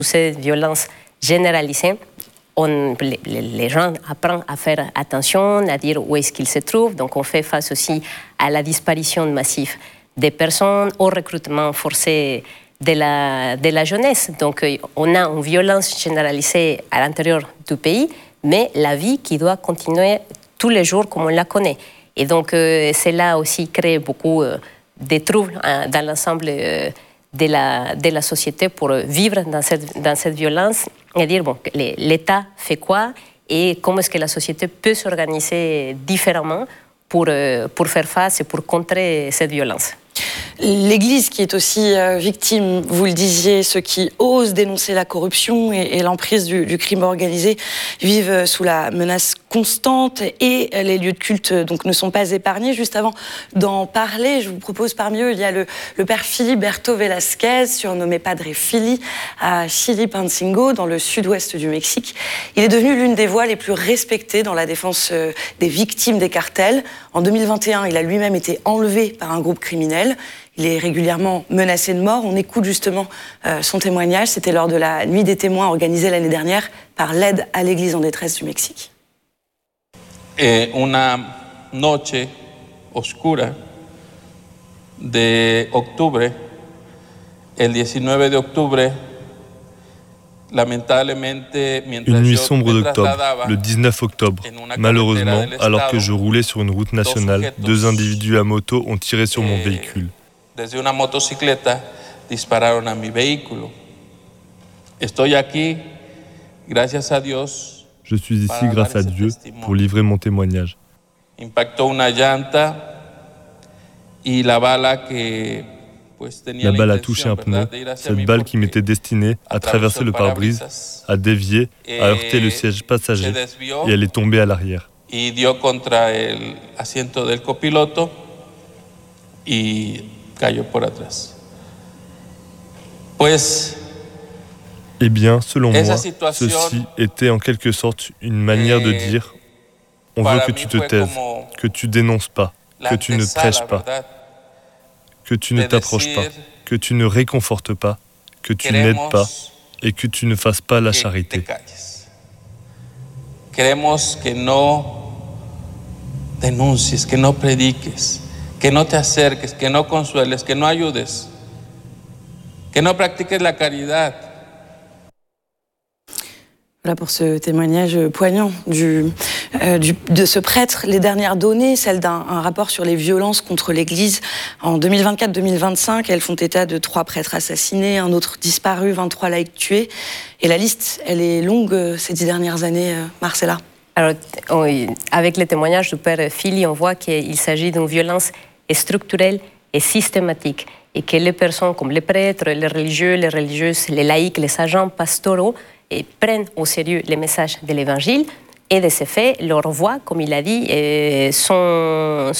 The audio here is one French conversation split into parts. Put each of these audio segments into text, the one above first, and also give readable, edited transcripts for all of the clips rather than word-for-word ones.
cette violence généralisée, les gens apprennent à faire attention, à dire où est-ce qu'ils se trouvent. Donc on fait face aussi à la disparition massive des personnes, au recrutement forcé de la jeunesse. Donc on a une violence généralisée à l'intérieur du pays, mais la vie qui doit continuer tous les jours comme on la connaît. Et donc cela aussi crée beaucoup de troubles dans l'ensemble de la société pour vivre dans cette violence et dire, bon, l'État fait quoi et comment est-ce que la société peut s'organiser différemment pour faire face et pour contrer cette violence. L'Église qui est aussi victime, vous le disiez, ceux qui osent dénoncer la corruption et l'emprise du crime organisé vivent sous la menace constante et les lieux de culte donc, ne sont pas épargnés. Juste avant d'en parler, je vous propose parmi eux, il y a le père Filiberto Velasquez, surnommé Padre Fili, à Chilpancingo, dans le sud-ouest du Mexique. Il est devenu l'une des voix les plus respectées dans la défense des victimes des cartels. En 2021, il a lui-même été enlevé par un groupe criminel. Il est régulièrement menacé de mort. On écoute justement son témoignage. C'était lors de la Nuit des témoins organisée l'année dernière par l'aide à l'Église en détresse du Mexique. Una noche oscura de octubre, el 19 de octubre, Une nuit sombre d'octobre, le 19 octobre. Malheureusement, alors que je roulais sur une route nationale, deux individus à moto ont tiré sur mon véhicule. Desde una motocicleta dispararon a mi vehículo. Estoy aquí, gracias a Dios. Je suis ici grâce à Dieu pour livrer mon témoignage. Impactó una llanta y la bala que La balle a touché un pneu. Cette balle qui m'était destinée à traverser le pare-brise, a dévié, a heurté le siège passager et elle est tombée à l'arrière. Y dio contra el asiento del copiloto y cayó por atrás. Pues, eh bien, selon moi, ceci était en quelque sorte une manière de dire « On veut que tu te taises, que tu dénonces pas, que tu ne prêches pas, que tu ne t'approches pas, que tu ne réconfortes pas, que tu n'aides pas et que tu ne fasses pas la charité. » Queremos que no denuncies, que no prediques, que no te acerques, que no consueles, que no ayudes, que no practiques la caridad. Voilà pour ce témoignage poignant de ce prêtre. Les dernières données, celles d'un rapport sur les violences contre l'Église en 2024-2025, elles font état de 3 prêtres assassinés, un autre disparu, 23 laïcs tués. Et la liste, elle est longue ces 10 dernières années, Marcella. Alors, avec les témoignages du père Fili, on voit qu'il s'agit d'une violence structurelle et systématique. Et que les personnes comme les prêtres, les religieux, les religieuses, les laïcs, les agents pastoraux, et prennent au sérieux les messages de l'Évangile et de ces faits, leurs voix, comme il a dit, sont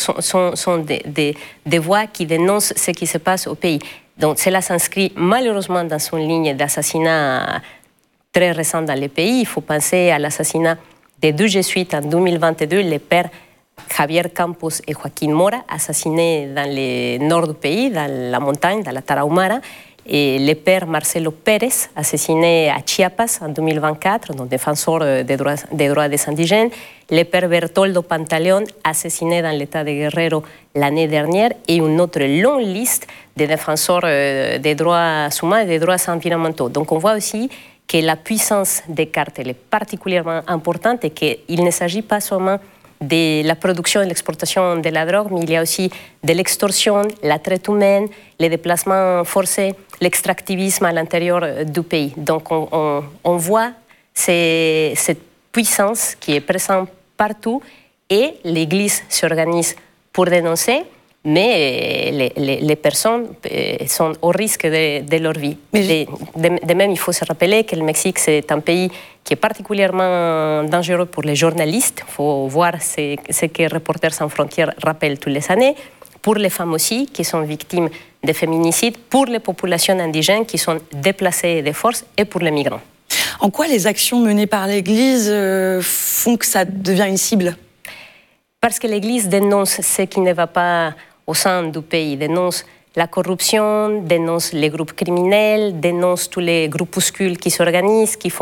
des voix qui dénoncent ce qui se passe au pays. Donc cela s'inscrit malheureusement dans une ligne d'assassinat très récente dans le pays. Il faut penser à l'assassinat des 2 jésuites en 2022, les pères Javier Campos et Joaquín Mora, assassinés dans le nord du pays, dans la montagne, dans la Tarahumara. Et le père Marcelo Pérez, assassiné à Chiapas en 2024, donc défenseur des droits des indigènes. Le père Bertoldo Pantaleón, assassiné dans l'état de Guerrero l'année dernière. Et une autre longue liste de défenseurs des droits humains et des droits environnementaux. Donc on voit aussi que la puissance des cartels est particulièrement importante et qu'il ne s'agit pas seulement de la production et l'exportation de la drogue, mais il y a aussi de l'extorsion, la traite humaine, les déplacements forcés, l'extractivisme à l'intérieur du pays. Donc on voit cette puissance qui est présente partout et l'Église s'organise pour dénoncer, mais les personnes sont au risque de leur vie. De même, il faut se rappeler que le Mexique, c'est un pays qui est particulièrement dangereux pour les journalistes. Il faut voir ce que Reporters sans frontières rappelle toutes les années. Pour les femmes aussi, qui sont victimes de féminicides, pour les populations indigènes qui sont déplacées de force et pour les migrants. En quoi les actions menées par l'Église font que ça devient une cible ? Parce que l'Église dénonce ce qui ne va pas au sein du pays, dénonce la corruption, dénonce les groupes criminels, dénonce tous les groupuscules qui s'organisent, qui font